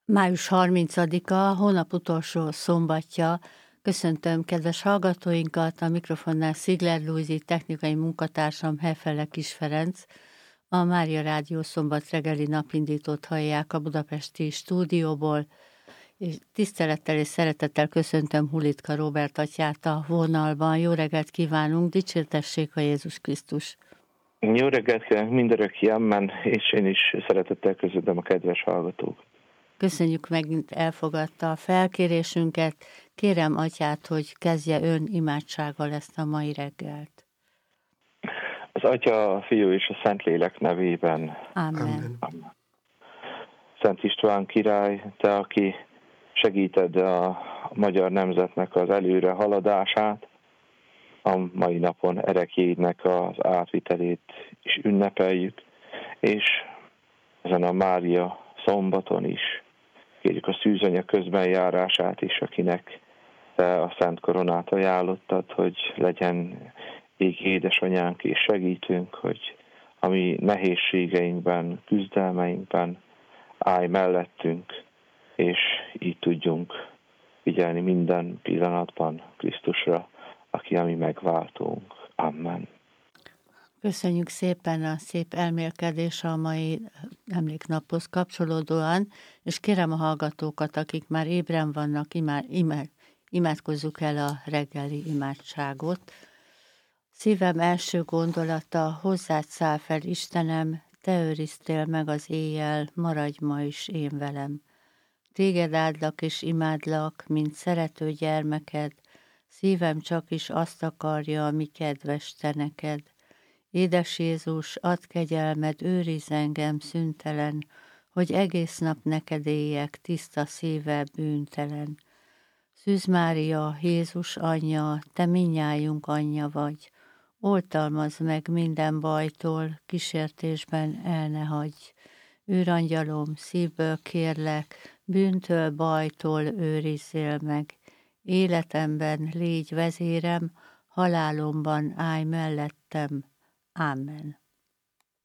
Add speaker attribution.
Speaker 1: Május 30-a, hónap utolsó szombatja. Köszöntöm kedves hallgatóinkat, a mikrofonnál Szigler Lúzi, technikai munkatársam Hefele Kis Ferenc. A Mária Rádió szombat reggeli napindítót hallják a budapesti stúdióból, és tisztelettel és szeretettel köszöntöm Hulitka Róbert atyát a vonalban. Jó reggelt kívánunk, dicsértessék a Jézus Krisztus!
Speaker 2: Jó reggelt kívánok mindörökké, amen, és én is szeretettel köszöntöm a kedves hallgatók.
Speaker 1: Köszönjük, megint elfogadta a felkérésünket. Kérem atyát, hogy kezdje ön imádsággal ezt a mai reggelt.
Speaker 2: Az Atya, a Fiú és a Szentlélek nevében.
Speaker 1: Amen.
Speaker 2: Amen. Szent István király, te, aki segíted a magyar nemzetnek az előre haladását, a mai napon erekjédnek az átvitelét is ünnepeljük, és ezen a Mária szombaton is kérjük a szűzanya közbenjárását is, akinek te a Szent Koronát ajánlottad, hogy legyen égi édesanyánk és segítünk, hogy a mi nehézségeinkben, küzdelmeinkben állj mellettünk, és így tudjunk figyelni minden pillanatban Krisztusra, aki a mi megváltónk. Amen.
Speaker 1: Köszönjük szépen a szép elmélkedés a mai emléknaphoz kapcsolódóan, és kérem a hallgatókat, akik már ébren vannak, imádkozzuk el a reggeli imádságot. Szívem első gondolata, hozzád száll fel Istenem, te őriztél meg az éjjel, maradj ma is én velem. Téged áldlak és imádlak, mint szerető gyermeked, szívem csak is azt akarja, ami kedves te neked. Édes Jézus, add kegyelmed, őrizz engem szüntelen, hogy egész nap neked éljek, tiszta szívvel bűntelen. Szűz Mária, Jézus anyja, te mindnyájunk anyja vagy, oltalmazd meg minden bajtól, kísértésben el ne hagyj. Őrangyalom, szívből kérlek, bűntől, bajtól őrizzél meg. Életemben légy vezérem, halálomban állj mellettem. Amen.